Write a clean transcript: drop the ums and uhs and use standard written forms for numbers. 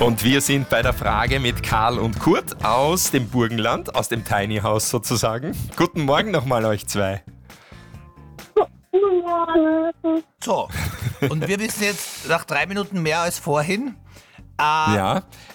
Und wir sind bei der Frage mit Karl und Kurt aus dem Burgenland, aus dem Tiny House sozusagen. Guten Morgen nochmal euch zwei. Guten Morgen. So, und wir wissen jetzt nach 3 Minuten mehr als vorhin. Ja,